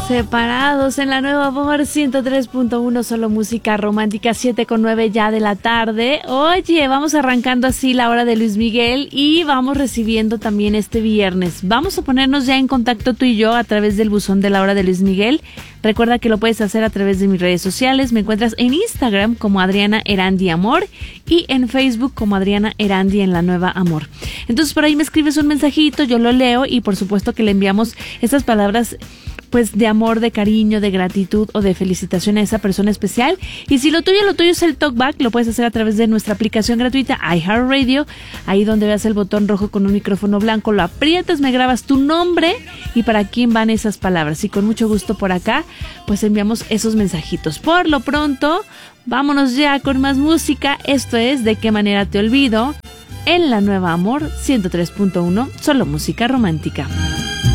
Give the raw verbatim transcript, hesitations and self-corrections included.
Separados en la Nueva Amor ciento tres punto uno, solo música romántica, siete con nueve ya de la tarde. Oye, vamos arrancando así la hora de Luis Miguel y vamos recibiendo también este viernes. Vamos a ponernos ya en contacto tú y yo a través del buzón de la hora de Luis Miguel. Recuerda que lo puedes hacer a través de mis redes sociales. Me encuentras en Instagram como Adriana Erandi Amor y en Facebook como Adriana Erandi en la Nueva Amor. Entonces por ahí me escribes un mensajito, yo lo leo y por supuesto que le enviamos estas palabras pues de amor, de cariño, de gratitud o de felicitación a esa persona especial. Y si lo tuyo, lo tuyo es el talkback, lo puedes hacer a través de nuestra aplicación gratuita iHeartRadio, ahí donde veas el botón rojo con un micrófono blanco, lo aprietas, me grabas tu nombre y para quién van esas palabras. Y con mucho gusto por acá, pues enviamos esos mensajitos. Por lo pronto, vámonos ya con más música. Esto es De Qué Manera Te Olvido en la Nueva Amor ciento tres punto uno, solo música romántica.